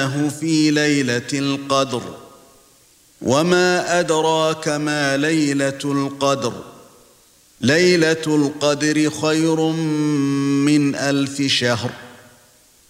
أنزلناه في ليلة القدر وما أدراك ما ليلة القدر ليلة القدر خير من 1000 شهر